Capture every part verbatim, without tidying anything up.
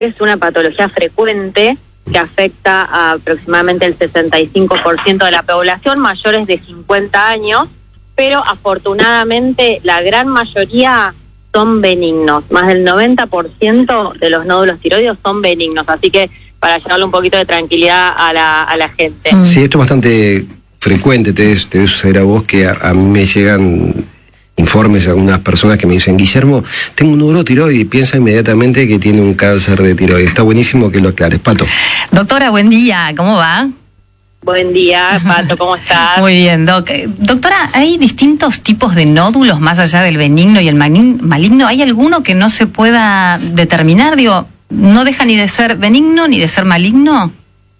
Es una patología frecuente que afecta a aproximadamente el sesenta y cinco por ciento de la población, mayores de cincuenta años, pero afortunadamente la gran mayoría son benignos. Más del noventa por ciento de los nódulos tiroides son benignos, así que para llevarle un poquito de tranquilidad a la, a la gente. Sí, esto es bastante frecuente, te debes, te debes suceder a vos, que a, a mí me llegan informes a algunas personas que me dicen: Guillermo, tengo un nódulo tiroides, y piensa inmediatamente que tiene un cáncer de tiroides. Está buenísimo que lo aclares. Pato. Doctora, buen día, ¿cómo va? Buen día, Pato, ¿cómo estás? Muy bien, doc. Doctora, ¿hay distintos tipos de nódulos más allá del benigno y el maligno? ¿Hay alguno que no se pueda determinar? Digo, ¿no deja ni de ser benigno ni de ser maligno?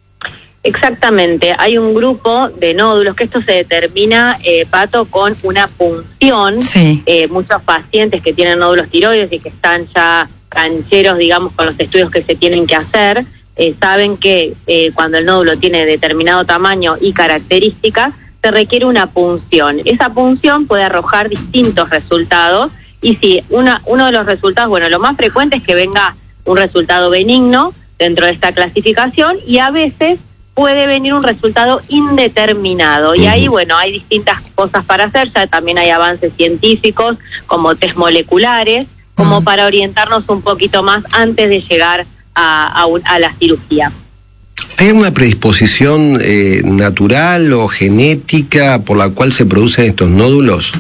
Exactamente, hay un grupo de nódulos que esto se determina, eh, Pato, con una punción. Sí. Eh, muchos pacientes que tienen nódulos tiroides y que están ya cancheros, digamos, con los estudios que se tienen que hacer, eh, saben que eh, cuando el nódulo tiene determinado tamaño y características, se requiere una punción. Esa punción puede arrojar distintos resultados, y si una, uno de los resultados, bueno, lo más frecuente es que venga un resultado benigno dentro de esta clasificación, y a veces puede venir un resultado indeterminado, y ahí, bueno, hay distintas cosas para hacer. Ya también hay avances científicos como test moleculares, como uh-huh. para orientarnos un poquito más antes de llegar a, a, un, a la cirugía. ¿Hay alguna predisposición eh, natural o genética por la cual se producen estos nódulos?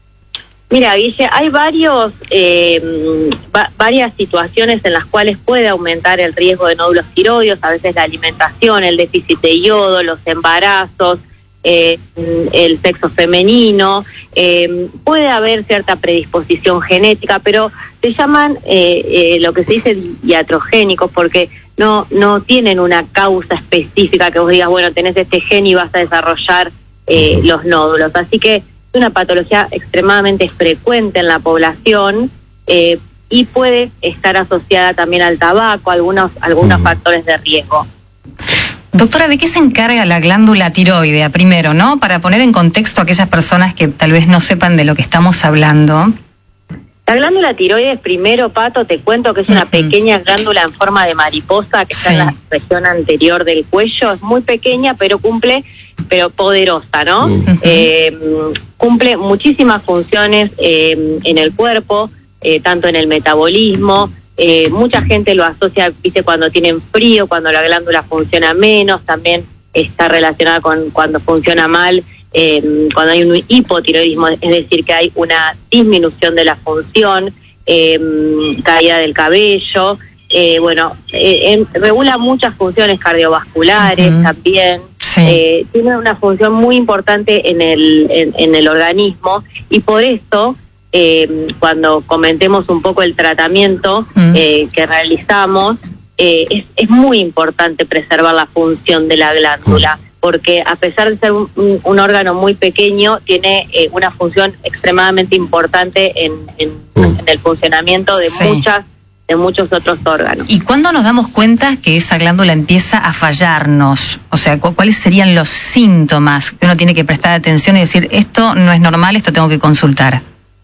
Mira, Guille, hay varios, eh, va, varias situaciones en las cuales puede aumentar el riesgo de nódulos tiroides. A veces la alimentación, el déficit de yodo, los embarazos, eh, el sexo femenino. Eh, puede haber cierta predisposición genética, pero se llaman eh, eh, lo que se dice iatrogénicos, porque no, no tienen una causa específica que vos digas, bueno, tenés este gen y vas a desarrollar eh, los nódulos. Así que es una patología extremadamente frecuente en la población, eh, y puede estar asociada también al tabaco, algunos, algunos uh-huh. factores de riesgo. Doctora, ¿de qué se encarga la glándula tiroidea primero, no? Para poner en contexto a aquellas personas que tal vez no sepan de lo que estamos hablando. La glándula tiroides, primero, Pato, te cuento que es una uh-huh. pequeña glándula en forma de mariposa que está sí. en la región anterior del cuello. Es muy pequeña, pero cumple, pero poderosa, ¿no? Uh-huh. Eh, cumple muchísimas funciones eh, en el cuerpo, eh, tanto en el metabolismo. Eh, mucha gente lo asocia, viste, cuando tienen frío, cuando la glándula funciona menos. También está relacionada con cuando funciona mal, Eh, cuando hay un hipotiroidismo, es decir, que hay una disminución de la función, eh, caída del cabello, eh, bueno, eh, en, regula muchas funciones cardiovasculares uh-huh. también, sí. eh, tiene una función muy importante en el, en, en el organismo, y por eso, eh, cuando comentemos un poco el tratamiento uh-huh. eh, que realizamos, eh, es, es muy importante preservar la función de la glándula. Uh-huh. Porque a pesar de ser un, un, un órgano muy pequeño, tiene eh, una función extremadamente importante en, en, mm. en el funcionamiento de sí. muchas de muchos otros órganos. ¿Y cuándo nos damos cuenta que esa glándula empieza a fallarnos? O sea, ¿cu- ¿cuáles serían los síntomas que uno tiene que prestar atención y decir, esto no es normal, esto tengo que consultar?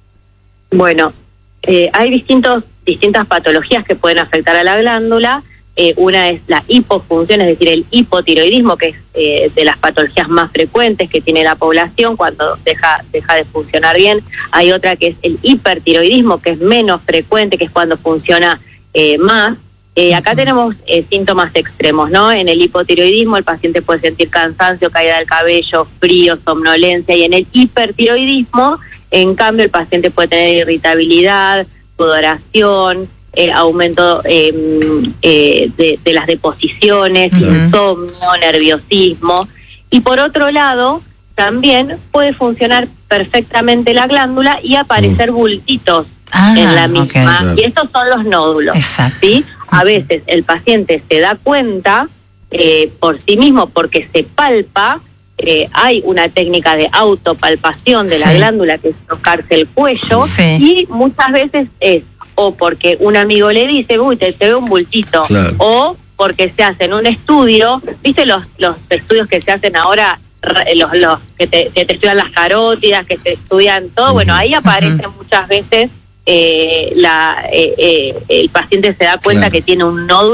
Bueno, eh, hay distintos distintas patologías que pueden afectar a la glándula. Eh, una es la hipofunción, es decir, el hipotiroidismo, que es eh, de las patologías más frecuentes que tiene la población cuando deja, deja de funcionar bien. Hay otra que es el hipertiroidismo, que es menos frecuente, que es cuando funciona eh, más. Eh, acá tenemos eh, síntomas extremos, ¿no? En el hipotiroidismo el paciente puede sentir cansancio, caída del cabello, frío, somnolencia, y en el hipertiroidismo, en cambio, el paciente puede tener irritabilidad, sudoración, Eh, aumento eh, eh, de, de las deposiciones, uh-huh. insomnio, nerviosismo. Y por otro lado, también puede funcionar perfectamente la glándula y aparecer uh-huh. bultitos ah, en la misma. Okay. Y estos son los nódulos. Exacto. ¿Sí? A veces el paciente se da cuenta eh, por sí mismo, porque se palpa. Eh, hay una técnica de autopalpación de sí. la glándula, que es tocarse el cuello, sí. y muchas veces es o porque un amigo le dice, uy, te, te veo un bultito, claro. o porque se hacen un estudio, viste los los estudios que se hacen ahora, los los que te, que te estudian las carótidas, que te estudian todo, uh-huh. bueno, ahí aparecen uh-huh. muchas veces eh, la, eh, eh, el paciente se da cuenta Claro. que tiene un nódulo